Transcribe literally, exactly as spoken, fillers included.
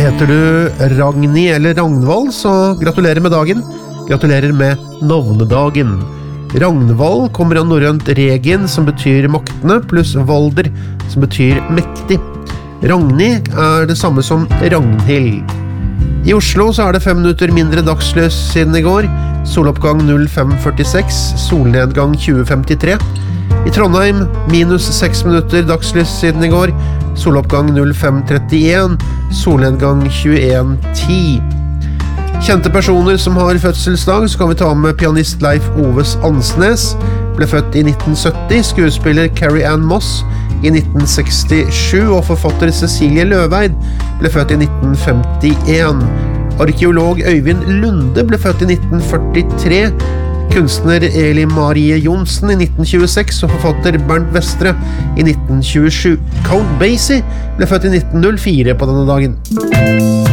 Heter du Ragnhild eller Ragnvald, så gratulerer med dagen. Gratulerer med navnedagen. Ragnvald kommer av norrønt regin, som betyr maktene, pluss valder, som betyr mektig. Ragnhild er det samme som Ragnhild. I Oslo så er det fem minutter mindre dagslys siden i går. Soloppgang null fem førtiseks, solnedgang tjue femtitre. I Trondheim minus seks minutter dagslys siden i går. Soloppgang null fem trettien, solnedgang tjueen ti. Kjente personer som har fødselsdag, så kan vi ta med pianist Leif Oves Ansnes. Ble født i nitten sytti, skuespiller Carrie Ann Moss i nitten sekstisju, og forfatter Cecilie Løveid ble født i nitten femtien. Arkeolog Øyvind Lunde ble født i nitten førtitre. Kunstner Eli Marie Jonsen i nitten tjueseks og forfatter Bernt Vestre i nitten tjuesju. Count Basie ble født i nitten null fire på denne dagen.